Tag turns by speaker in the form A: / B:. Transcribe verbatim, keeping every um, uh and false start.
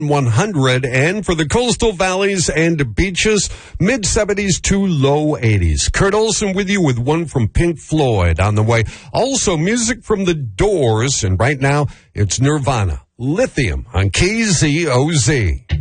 A: one hundred. And for the coastal valleys and beaches, mid seventies to low eighties. Kurt Olson with you with one from Pink Floyd on the way. Also, music from The Doors. And right now, it's Nirvana. Lithium on K Z O Z.